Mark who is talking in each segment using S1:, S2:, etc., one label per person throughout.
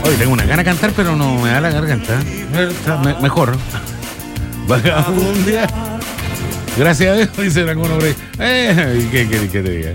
S1: Hoy tengo una gana de cantar, pero no me da la garganta. Mejor. Vagabundia. Gracias a Dios, dice algún hombre. ¿Qué te diga?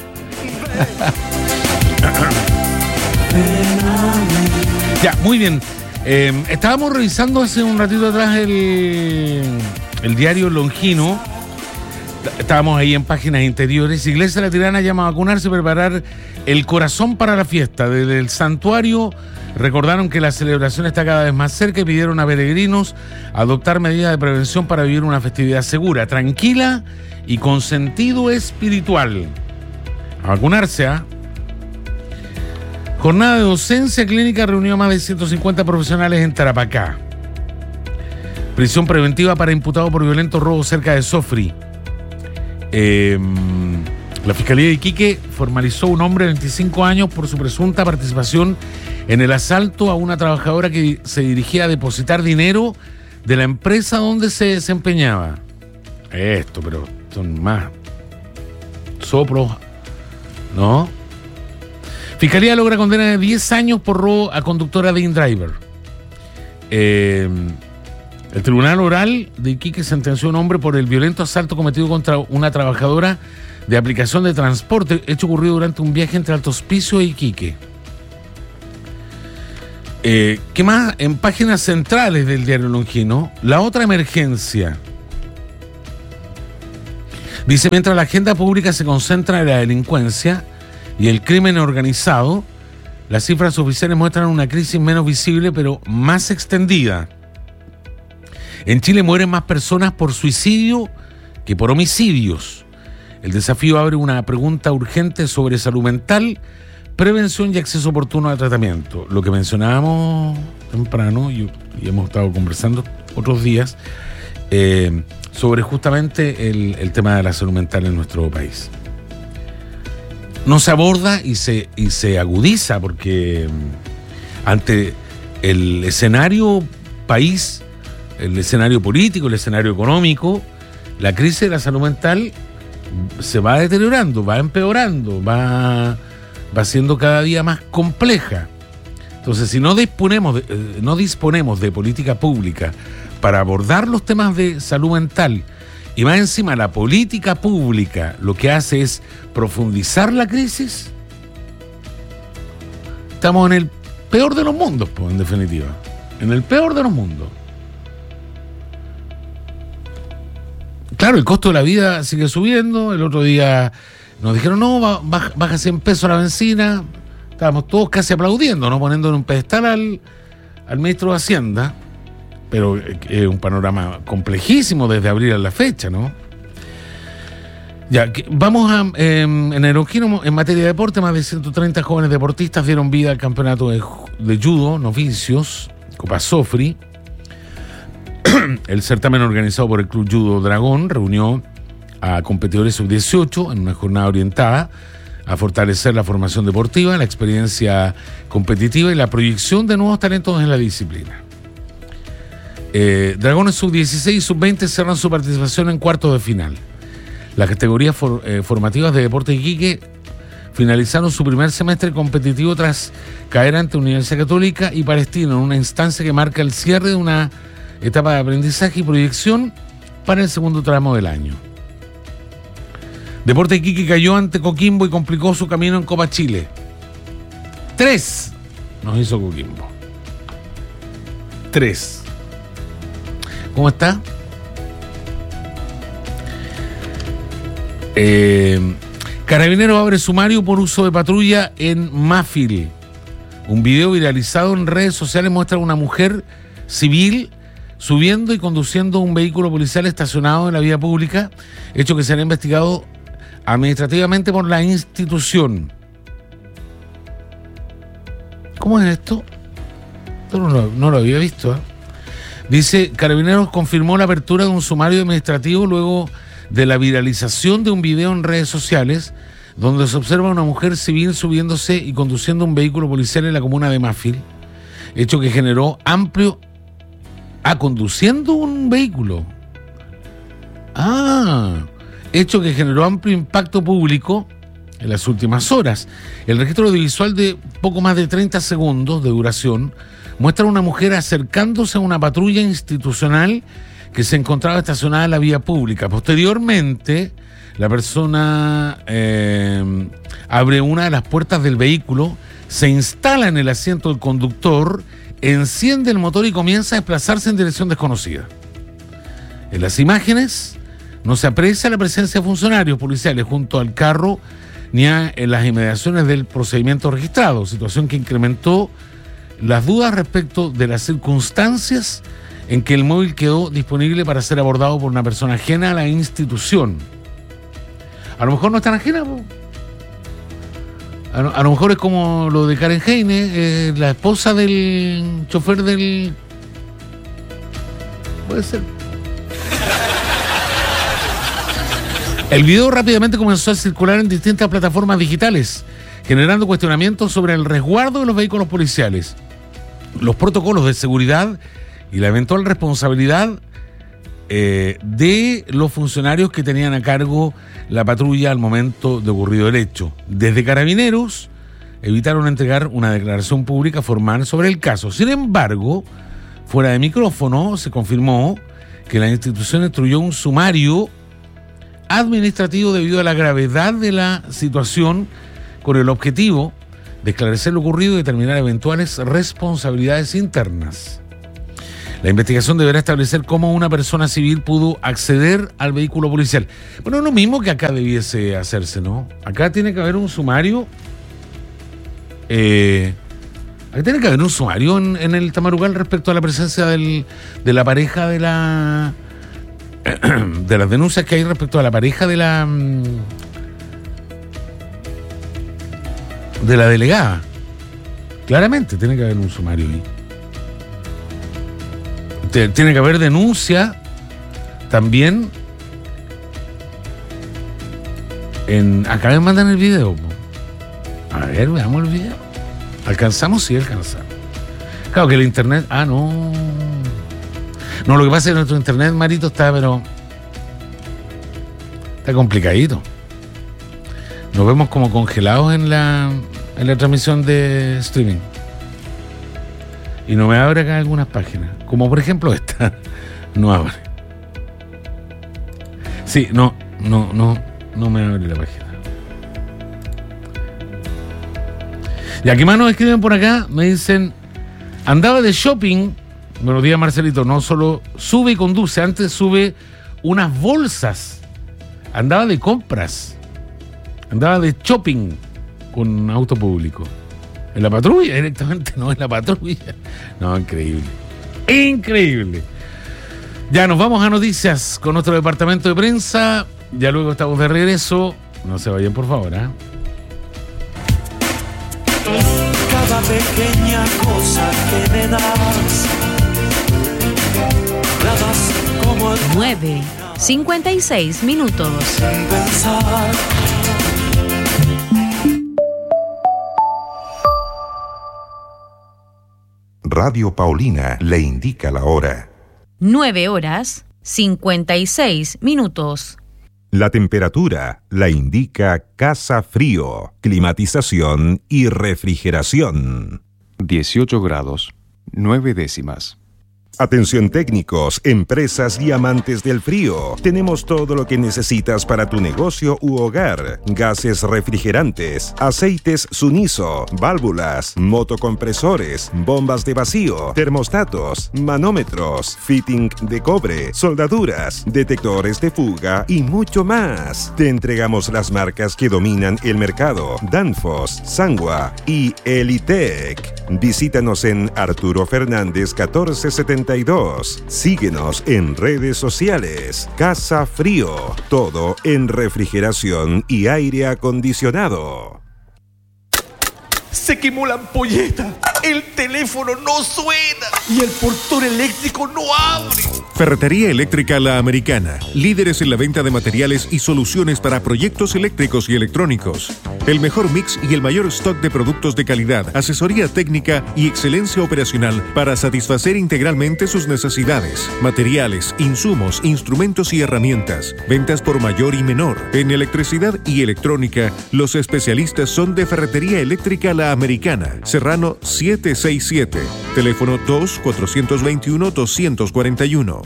S1: Ya, muy bien. Estábamos revisando hace un ratito atrás el diario Longino. Estábamos ahí en páginas interiores. Iglesia La Tirana llama a vacunarse y preparar el corazón para la fiesta. Desde el santuario recordaron que la celebración está cada vez más cerca y pidieron a peregrinos adoptar medidas de prevención para vivir una festividad segura, tranquila y con sentido espiritual. A vacunarse, ¿ah? Jornada de docencia clínica reunió a más de 150 profesionales en Tarapacá. Prisión preventiva para imputado por violento robo cerca de Sofri. La Fiscalía de Iquique formalizó un hombre de 25 años por su presunta participación en el asalto a una trabajadora que se dirigía a depositar dinero de la empresa donde se desempeñaba. Pero son más soplos, ¿no? Fiscalía logra condena de 10 años por robo a conductora de InDriver. El Tribunal Oral de Iquique sentenció a un hombre por el violento asalto cometido contra una trabajadora de aplicación de transporte, hecho ocurrido durante un viaje entre Alto Hospicio e Iquique. ¿Qué más? En páginas centrales del diario Longino, la otra emergencia. Dice, mientras la agenda pública se concentra en la delincuencia y el crimen organizado, las cifras oficiales muestran una crisis menos visible pero más extendida. En Chile mueren más personas por suicidio que por homicidios. El desafío abre una pregunta urgente sobre salud mental, prevención y acceso oportuno al tratamiento. Lo que mencionábamos temprano y hemos estado conversando otros días sobre justamente el tema de la salud mental en nuestro país. No se aborda y se agudiza porque ante el escenario país, el escenario político, el escenario económico, la crisis de la salud mental se va deteriorando, va empeorando, va siendo cada día más compleja. Entonces, si no disponemos de política pública para abordar los temas de salud mental, y más encima la política pública lo que hace es profundizar la crisis, estamos en el peor de los mundos, pues, en definitiva. En el peor de los mundos. Claro, el costo de la vida sigue subiendo. El otro día nos dijeron, no, baja 100 pesos la benzina. Estábamos todos casi aplaudiendo, ¿no? Poniendo en un pedestal al ministro de Hacienda. Pero es un panorama complejísimo desde abril a la fecha, ¿no? Ya, vamos en el Longino, en materia de deporte, más de 130 jóvenes deportistas dieron vida al campeonato de judo, novicios, Copa Sofri. El certamen organizado por el Club Judo Dragón reunió a competidores sub-18 en una jornada orientada a fortalecer la formación deportiva, la experiencia competitiva y la proyección de nuevos talentos en la disciplina. Dragones sub-16 y sub-20 cerran su participación en cuartos de final. Las categorías formativas de Deportes Iquique finalizaron su primer semestre competitivo tras caer ante Universidad Católica y Palestino en una instancia que marca el cierre de una etapa de aprendizaje y proyección para el segundo tramo del año. Deportes Iquique cayó ante Coquimbo y complicó su camino en Copa Chile. 3 nos hizo Coquimbo. 3. ¿Cómo está? Carabineros abre sumario por uso de patrulla en Mafil. Un video viralizado en redes sociales muestra a una mujer civil subiendo y conduciendo un vehículo policial estacionado en la vía pública, hecho que será investigado administrativamente por la institución. ¿Cómo es esto? Esto no lo había visto, ¿eh? Dice, Carabineros confirmó la apertura de un sumario administrativo luego de la viralización de un video en redes sociales donde se observa a una mujer civil subiéndose y conduciendo un vehículo policial en la comuna de Mafil, hecho que generó amplio... conduciendo un vehículo. Hecho que generó amplio impacto público en las últimas horas. El registro audiovisual de poco más de 30 segundos de duración muestra a una mujer acercándose a una patrulla institucional que se encontraba estacionada en la vía pública. Posteriormente, la persona abre una de las puertas del vehículo, se instala en el asiento del conductor, enciende el motor y comienza a desplazarse en dirección desconocida. En las imágenes no se aprecia la presencia de funcionarios policiales junto al carro ni en las inmediaciones del procedimiento registrado, situación que incrementó las dudas respecto de las circunstancias en que el móvil quedó disponible para ser abordado por una persona ajena a la institución. A lo mejor no es tan ajena, po. A lo mejor es como lo de Karen Heine, la esposa del chofer del... Puede ser. El video rápidamente comenzó a circular en distintas plataformas digitales, generando cuestionamientos sobre el resguardo de los vehículos policiales, los protocolos de seguridad y la eventual responsabilidad de los funcionarios que tenían a cargo la patrulla al momento de ocurrido el hecho. Desde Carabineros evitaron entregar una declaración pública formal sobre el caso. Sin embargo, fuera de micrófono se confirmó que la institución instruyó un sumario administrativo debido a la gravedad de la situación, con el objetivo de esclarecer lo ocurrido y determinar eventuales responsabilidades internas. La investigación deberá establecer cómo una persona civil pudo acceder al vehículo policial. Bueno, es lo mismo que acá debiese hacerse, ¿no? Acá tiene que haber un sumario. Acá tiene que haber un sumario en el Tamarugal respecto a la presencia de la pareja de la... de las denuncias que hay respecto a la pareja de la delegada. Claramente tiene que haber un sumario ahí. Tiene que haber denuncia también acá me mandan el video. A ver, veamos el video. ¿Alcanzamos? Sí, alcanzamos. Claro que el internet... no, lo que pasa es que nuestro internet, Marito, está complicadito. Nos vemos como congelados en la transmisión de streaming. Y no me abre acá algunas páginas. Como por ejemplo esta. No abre. Sí, no me abre la página. Y aquí más nos escriben por acá. Me dicen, andaba de shopping. Buenos días, Marcelito. No solo sube y conduce. Antes sube unas bolsas. Andaba de compras. Andaba de shopping con auto público. ¿En la patrulla? Directamente no, en la patrulla. No, increíble. Increíble. Ya nos vamos a noticias con nuestro departamento de prensa. Ya luego estamos de regreso. No se vayan, por favor, ¿eh?
S2: Cada pequeña cosa que me das, la das como
S3: 9:56 minutos.
S2: sin pensar.
S4: Radio Paulina le indica la hora.
S3: 9:56 minutos.
S4: La temperatura la indica Casa Frío, climatización y refrigeración.
S5: 18 grados, 9 décimas.
S4: Atención técnicos, empresas y amantes del frío. Tenemos todo lo que necesitas para tu negocio u hogar. Gases refrigerantes, aceites Suniso, válvulas, motocompresores, bombas de vacío, termostatos, manómetros, fitting de cobre, soldaduras, detectores de fuga y mucho más. Te entregamos las marcas que dominan el mercado: Danfoss, Sangwa y Elitec. Visítanos en Arturo Fernández 1472. Síguenos en redes sociales. Casa Frío, todo en refrigeración y aire acondicionado.
S2: Se quemó la ampolleta, el teléfono no suena y el portón eléctrico no abre.
S6: Ferretería Eléctrica La Americana, líderes en la venta de materiales y soluciones para proyectos eléctricos y electrónicos. El mejor mix y el mayor stock de productos de calidad, asesoría técnica y excelencia operacional para satisfacer integralmente sus necesidades. Materiales, insumos, instrumentos y herramientas. Ventas por mayor y menor. En electricidad y electrónica, los especialistas son de Ferretería Eléctrica La Americana. Serrano 767. Teléfono 2-421-241.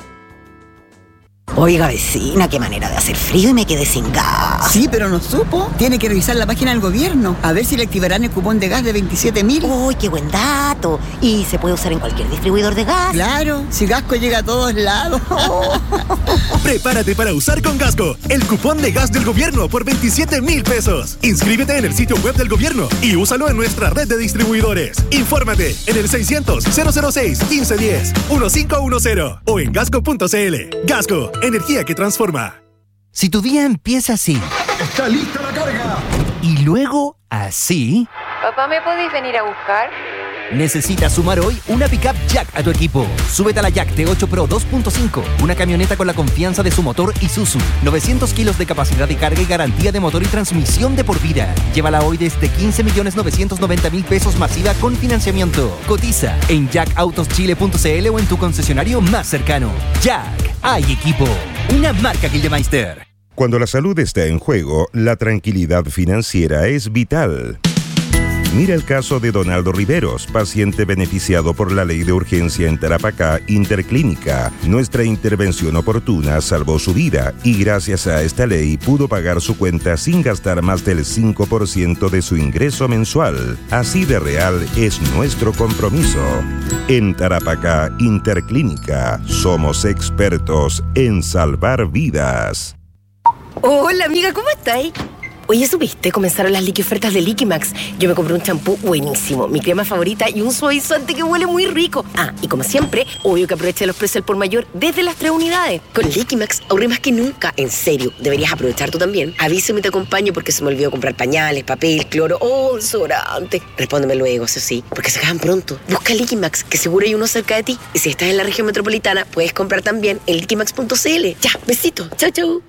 S7: Oiga, vecina, qué manera de hacer frío y me quedé sin gas.
S8: Sí, pero no supo. Tiene que revisar la página del gobierno, a ver si le activarán el cupón de gas de 27.000.
S7: ¡Uy, qué buen dato! ¿Y se puede usar en cualquier distribuidor de gas?
S8: Claro, si Gasco llega a todos lados.
S9: Prepárate para usar con Gasco el cupón de gas del gobierno por 27.000 pesos. Inscríbete en el sitio web del gobierno y úsalo en nuestra red de distribuidores. Infórmate en el 600-006-1510, 1510 o en gasco.cl. Gasco, energía que transforma.
S10: Si tu día empieza así...
S11: ¡Está lista la carga!
S10: Y luego así...
S12: ¿Papá, me podéis venir a buscar?
S10: Necesitas sumar hoy una pickup Jack a tu equipo. Súbete a la Jack T8 Pro 2.5, una camioneta con la confianza de su motor Isuzu, 900 kilos de capacidad de carga y garantía de motor y transmisión de por vida. Llévala hoy desde 15.990.000 pesos masiva con financiamiento. Cotiza en jackautoschile.cl o en tu concesionario más cercano. Jack, hay equipo. Una marca Gildemeister.
S4: Cuando la salud está en juego, la tranquilidad financiera es vital. Mira el caso de Donaldo Riveros, paciente beneficiado por la ley de urgencia en Tarapacá Interclínica. Nuestra intervención oportuna salvó su vida y gracias a esta ley pudo pagar su cuenta sin gastar más del 5% de su ingreso mensual. Así de real es nuestro compromiso. En Tarapacá Interclínica somos expertos en salvar vidas.
S13: Hola amiga, ¿cómo estáis? Oye, ¿supiste? Comenzaron las liquiofertas de Liquimax. Yo me compré un champú buenísimo, mi crema favorita y un suavizante que huele muy rico. Ah, y como siempre, obvio que aproveché los precios al por mayor desde las 3 unidades. Con Liquimax ahorré más que nunca. En serio, deberías aprovechar tú también. Avísame y te acompaño porque se me olvidó comprar pañales, papel, cloro o desodorante. Respóndeme luego, eso sí, porque se acaban pronto. Busca Liquimax, que seguro hay uno cerca de ti. Y si estás en la región metropolitana, puedes comprar también en liquimax.cl. Ya, besito. Chau, chau.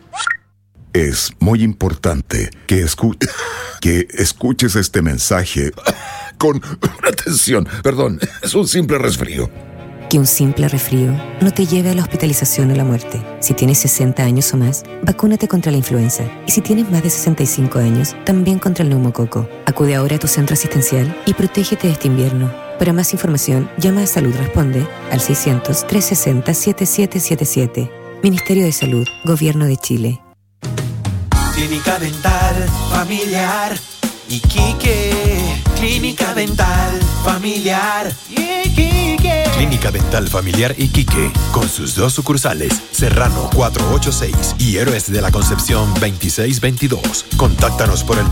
S14: Es muy importante que escuches este mensaje con atención. Perdón, es un simple resfrío.
S15: Que un simple resfrío no te lleve a la hospitalización o la muerte. Si tienes 60 años o más, vacúnate contra la influenza. Y si tienes más de 65 años, también contra el neumococo. Acude ahora a tu centro asistencial y protégete de este invierno. Para más información, llama a Salud Responde al 600-360-7777. Ministerio de Salud, Gobierno de Chile.
S2: Clínica Dental Familiar Iquique. Clínica Dental Familiar Iquique.
S16: Clínica Dental Familiar Iquique, con sus 2 sucursales, Serrano 486 y Héroes de la Concepción 2622. Contáctanos por el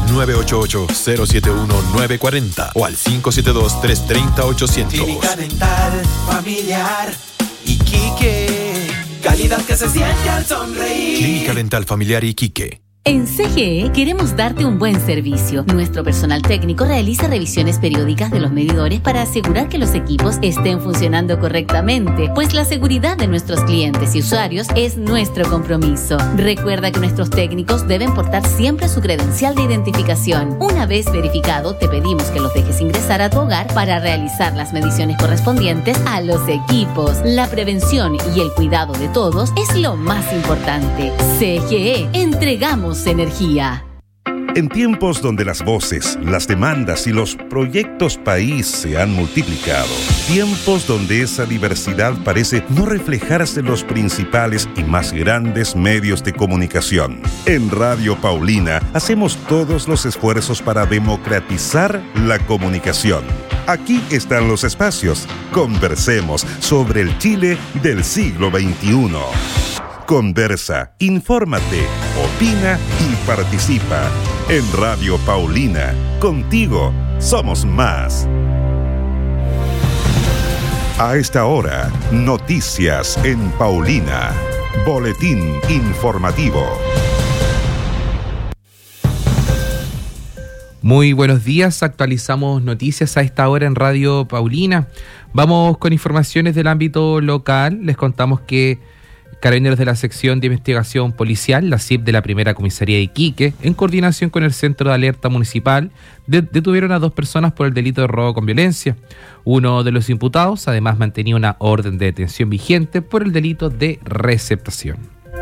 S16: 988-071-940 o al 572-330-800.
S2: Clínica Dental Familiar Iquique. Calidad que se siente al sonreír.
S16: Clínica Dental Familiar Iquique.
S3: En CGE queremos darte un buen servicio. Nuestro personal técnico realiza revisiones periódicas de los medidores para asegurar que los equipos estén funcionando correctamente, pues la seguridad de nuestros clientes y usuarios es nuestro compromiso. Recuerda que nuestros técnicos deben portar siempre su credencial de identificación. Una vez verificado, te pedimos que los dejes ingresar a tu hogar para realizar las mediciones correspondientes a los equipos. La prevención y el cuidado de todos es lo más importante. CGE, entregamos energía.
S4: En tiempos donde las voces, las demandas y los proyectos país se han multiplicado, tiempos donde esa diversidad parece no reflejarse en los principales y más grandes medios de comunicación, en Radio Paulina hacemos todos los esfuerzos para democratizar la comunicación. Aquí están los espacios. Conversemos sobre el Chile del siglo XXI. Conversa, infórmate, opina y participa. En Radio Paulina, contigo somos más. A esta hora, noticias en Paulina. Boletín informativo.
S17: Muy buenos días, actualizamos noticias a esta hora en Radio Paulina. Vamos con informaciones del ámbito local. Les contamos que Carabineros de la Sección de Investigación Policial, la CIP de la Primera Comisaría de Iquique, en coordinación con el Centro de Alerta Municipal, detuvieron a 2 personas por el delito de robo con violencia. Uno de los imputados además mantenía una orden de detención vigente por el delito de receptación.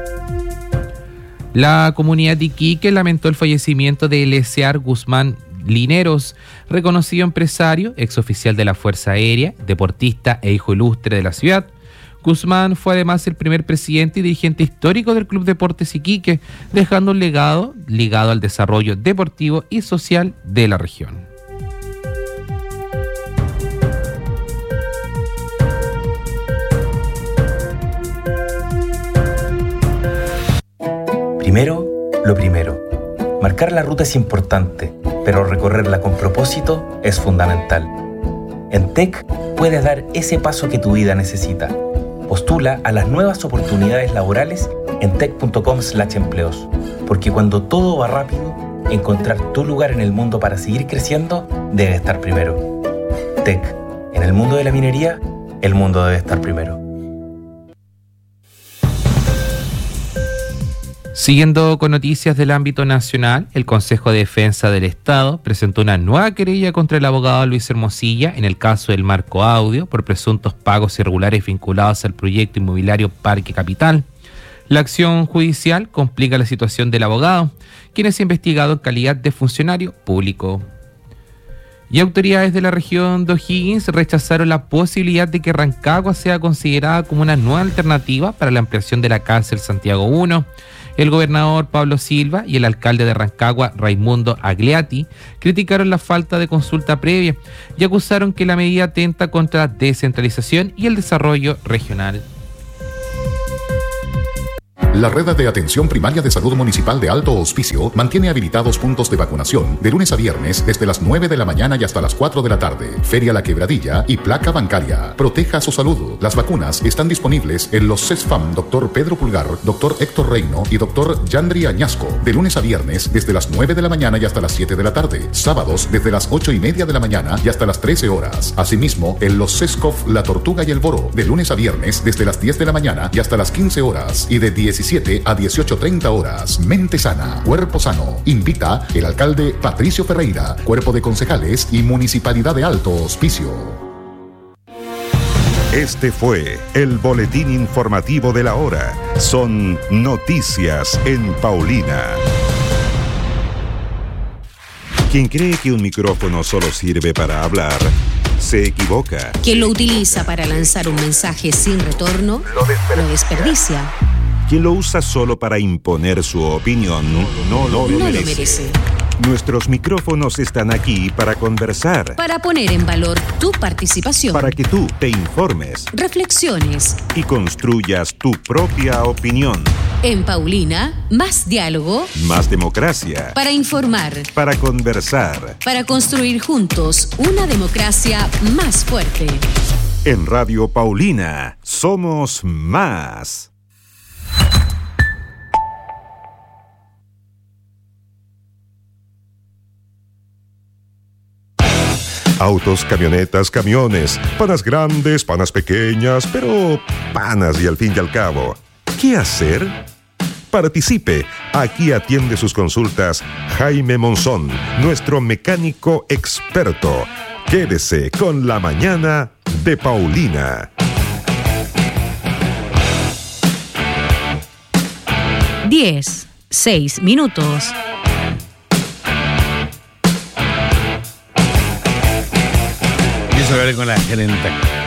S17: La comunidad de Iquique lamentó el fallecimiento de Eleazar Guzmán Lineros, reconocido empresario, exoficial de la Fuerza Aérea, deportista e hijo ilustre de la ciudad. Guzmán fue además el primer presidente y dirigente histórico del Club Deportes Iquique, dejando un legado ligado al desarrollo deportivo y social de la región.
S18: Primero, lo primero. Marcar la ruta es importante, pero recorrerla con propósito es fundamental. En TEC puedes dar ese paso que tu vida necesita. Postula a las nuevas oportunidades laborales en tec.com/empleos, porque cuando todo va rápido, encontrar tu lugar en el mundo para seguir creciendo debe estar primero. TEC, en el mundo de la minería, el mundo debe estar primero.
S17: Siguiendo con noticias del ámbito nacional, el Consejo de Defensa del Estado presentó una nueva querella contra el abogado Luis Hermosilla en el caso del Marco Audio por presuntos pagos irregulares vinculados al proyecto inmobiliario Parque Capital. La acción judicial complica la situación del abogado, quien es investigado en calidad de funcionario público. Y autoridades de la región de O'Higgins rechazaron la posibilidad de que Rancagua sea considerada como una nueva alternativa para la ampliación de la cárcel Santiago I. El gobernador Pablo Silva y el alcalde de Rancagua, Raimundo Agliati, criticaron la falta de consulta previa y acusaron que la medida atenta contra la descentralización y el desarrollo regional.
S19: La Red de Atención Primaria de Salud Municipal de Alto Hospicio mantiene habilitados puntos de vacunación de lunes a viernes desde las 9 de la mañana y hasta las 4 de la tarde. Feria La Quebradilla y Placa Bancaria. Proteja su salud. Las vacunas están disponibles en los CESFAM Dr. Pedro Pulgar, Dr. Héctor Reino y Dr. Yandri Añasco. De lunes a viernes desde las 9 de la mañana y hasta las 7 de la tarde. Sábados desde las 8:30 de la mañana y hasta las 13 horas. Asimismo, en los CESCOF La Tortuga y el Boro. De lunes a viernes desde las 10 de la mañana y hasta las 15 horas. Y de 17 a 18:30 horas. Mente sana, cuerpo sano. Invita el alcalde Patricio Ferreira, cuerpo de concejales y Municipalidad de Alto Hospicio.
S4: Este fue el boletín informativo de la hora. Son noticias en Paulina. Quien cree que un micrófono solo sirve para hablar, se equivoca.
S20: Quien lo utiliza para lanzar un mensaje sin retorno, lo desperdicia.
S4: Quien lo usa solo para imponer su opinión, no lo merece. Nuestros micrófonos están aquí para conversar.
S20: Para poner en valor tu participación.
S4: Para que tú te informes.
S20: Reflexiones.
S4: Y construyas tu propia opinión.
S20: En Paulina, más diálogo.
S4: Más democracia.
S20: Para informar.
S4: Para conversar.
S20: Para construir juntos una democracia más fuerte.
S4: En Radio Paulina, somos más. Autos, camionetas, camiones, panas grandes, panas pequeñas, pero panas y al fin y al cabo. ¿Qué hacer? Participe. Aquí atiende sus consultas Jaime Monzón, nuestro mecánico experto. Quédese con la mañana de Paulina.
S20: 6 minutos.
S1: Empiezo a hablar con la gerenta.